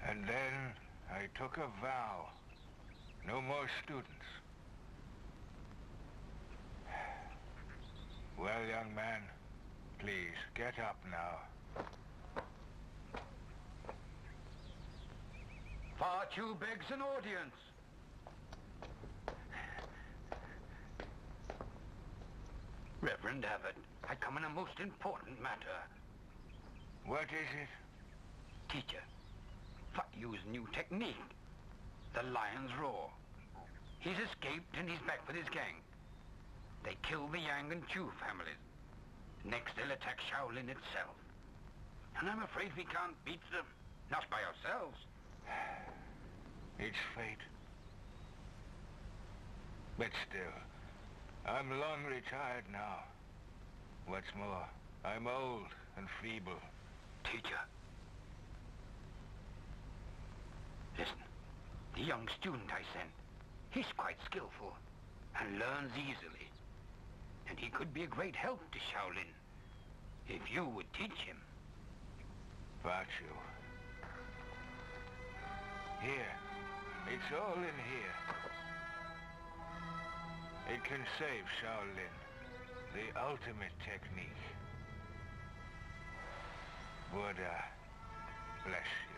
And then I took a vow. No more students. Well, young man, please, get up now. Virtue begs an audience. Reverend Abbot, I come in a most important matter. What is it? Teacher, I use new technique. The lion's roar. He's escaped and he's back with his gang. They kill the Yang and Chu families. Next they'll attack Shaolin itself. And I'm afraid we can't beat them. Not by ourselves. It's fate. But still, I'm long retired now. What's more, I'm old and feeble. Teacher. Listen, the young student I sent, he's quite skillful and learns easily. And he could be a great help to Shaolin if you would teach him. Virtue. Here. It's all in here. It can save Shaolin. The ultimate technique. Buddha bless you.